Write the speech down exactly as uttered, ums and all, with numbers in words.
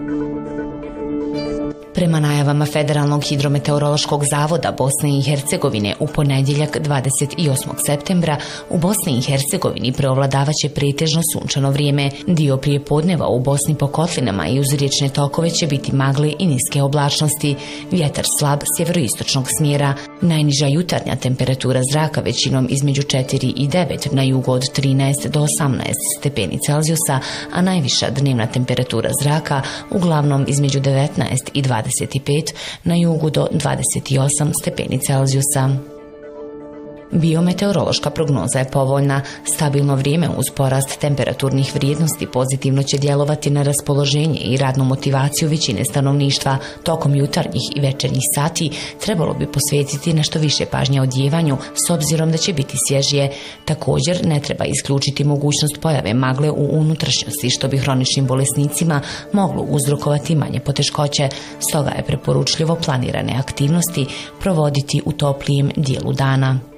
Prema najavama Federalnog hidrometeorološkog zavoda Bosne i Hercegovine, u ponedjeljak dvadeset osmog septembra u Bosni i Hercegovini preovladavaće pretežno sunčano vrijeme. Dio prijepodneva u Bosni po kotlinama i uz riječne tokove će biti magle i niske oblačnosti. Vjetar slab sjeveroistočnog smjera. Najniža jutarnja temperatura zraka većinom između četiri i devet, na jugu od trinaest do osamnaest stepeni Celzijusa, a najviša dnevna temperatura zraka uglavnom između devetnaest i dvadeset pet, na jugu do dvadeset osam stepeni Celzijusa. Biometeorološka prognoza je povoljna. Stabilno vrijeme uz porast temperaturnih vrijednosti pozitivno će djelovati na raspoloženje i radnu motivaciju većine stanovništva. Tokom jutarnjih i večernjih sati trebalo bi posvetiti nešto više pažnje odjevanju s obzirom da će biti svježije. Također ne treba isključiti mogućnost pojave magle u unutrašnjosti što bi hroničnim bolesnicima moglo uzrokovati manje poteškoće. Stoga je preporučljivo planirane aktivnosti provoditi u toplijem dijelu dana.